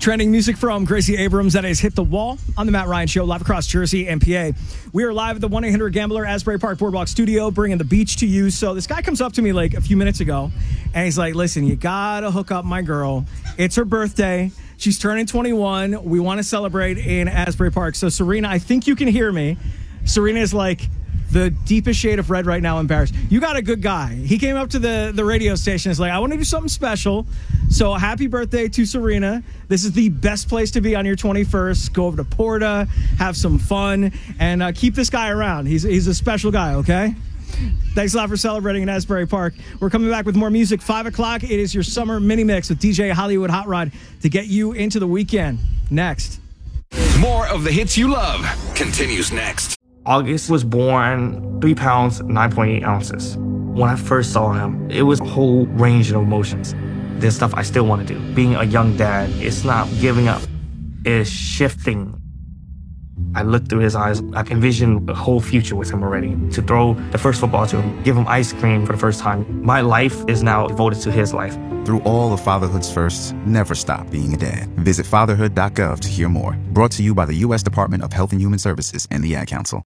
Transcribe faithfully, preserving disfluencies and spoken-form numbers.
Trending music from Gracie Abrams. That is Hit the Wall on the Matt Ryan Show, live across Jersey and P A. We are live at the one eight hundred Gambler Asbury Park Boardwalk Studio, bringing the beach to you. So this guy comes up to me like a few minutes ago, and he's like, listen, you gotta hook up my girl. It's her birthday. She's turning twenty-one. We want to celebrate in Asbury Park. So Serena, I think you can hear me. Serena is like the deepest shade of red right now, embarrassed. You got a good guy. He came up to the, the radio station. He's like, I want to do something special. So happy birthday to Serena. This is the best place to be on your twenty-first. Go over to Porta, have some fun, and uh, keep this guy around. He's, he's a special guy, okay? Thanks a lot for celebrating in Asbury Park. We're coming back with more music. five o'clock, it is your summer mini mix with D J Hollywood Hot Rod to get you into the weekend. Next. More of the hits you love continues next. August was born three pounds, nine point eight ounces. When I first saw him, it was a whole range of emotions. There's stuff I still want to do. Being a young dad, it's not giving up, it's shifting. I looked through his eyes, I envisioned a whole future with him already. To throw the first football to him, give him ice cream for the first time. My life is now devoted to his life. Through all of fatherhood's firsts, never stop being a dad. Visit fatherhood dot gov to hear more. Brought to you by the U S Department of Health and Human Services and the Ad Council.